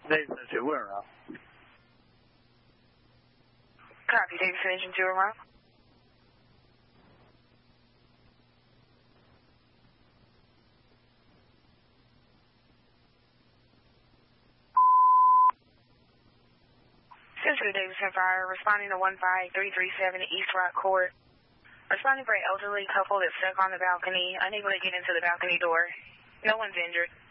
Davidson 2, where are you? Copy, Davidson Engine 2, around. Central Davidson Fire, responding to 15337 East Rock Court. Responding for an elderly couple that's stuck on the balcony, unable to get into the balcony door. No one's injured.